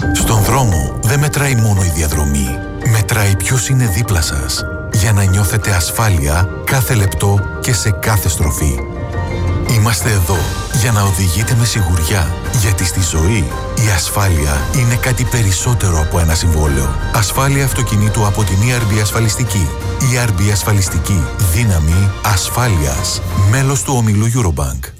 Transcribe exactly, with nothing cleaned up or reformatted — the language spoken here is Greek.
Στον δρόμο δεν μετράει μόνο η διαδρομή. Μετράει ποιος είναι δίπλα σας, για να νιώθετε ασφάλεια κάθε λεπτό και σε κάθε στροφή. Είμαστε εδώ για να οδηγείτε με σιγουριά, γιατί στη ζωή η ασφάλεια είναι κάτι περισσότερο από ένα συμβόλαιο. Ασφάλεια αυτοκινήτου από την ι αρ μπι Ασφαλιστική. ι αρ μπι Ασφαλιστική. Δύναμη ασφάλειας. Μέλος του ομίλου Eurobank.